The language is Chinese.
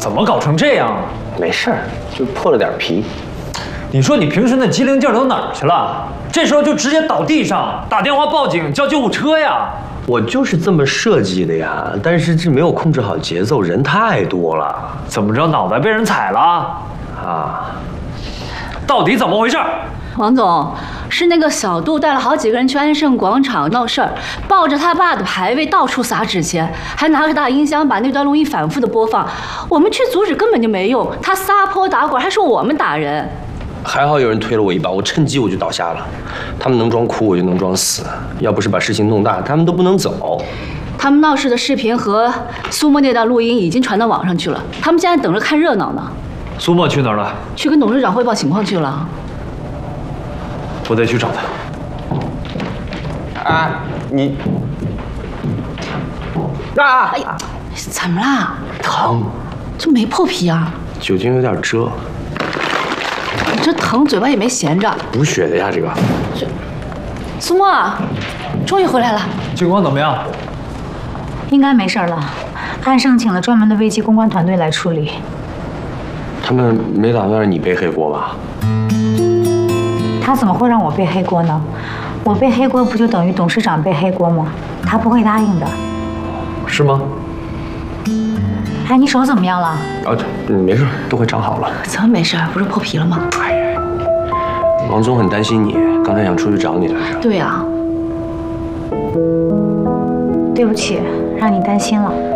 怎么搞成这样啊？ 没事儿，就破了点皮。 你说你平时那机灵劲儿都哪儿去了？这时候就直接倒地上，打电话报警，叫救护车呀！ 我就是这么设计的呀，但是这没有控制好节奏，人太多了。 怎么着，脑袋被人踩了？ 啊！ 到底怎么回事？ 王总，是那个小杜带了好几个人去安盛广场闹事儿，抱着他爸的牌位到处撒纸钱，还拿个大音箱把那段录音反复的播放。我们去阻止根本就没用，他撒泼打滚，还说我们打人。 还好有人推了我一把，我趁机我就倒下了。他们能装哭，我就能装死。要不是把事情弄大，他们都不能走。 他们闹事的视频和苏沫那段录音已经传到网上去了，他们现在等着看热闹呢。 苏沫去哪儿了？ 去跟董事长汇报情况去了。 我得去找他。 啊，你啊！ 哎呀，怎么啦？ 疼， 这没破皮啊？ 酒精有点遮。 你这疼，嘴巴也没闲着。 补血的呀，这个。 苏沫，终于回来了。 情况怎么样？ 应该没事了。安盛请了专门的危机公关团队来处理。 他们没打算让你背黑锅吧？ 他怎么会让我背黑锅呢？我背黑锅不就等于董事长背黑锅吗？他不会答应的。 是吗？ 哎，你手怎么样了？ 啊，没事，都快长好了。 怎么没事？不是破皮了吗？ 哎呀，王总很担心你，刚才想出去找你来着。 对啊。 对不起，让你担心了。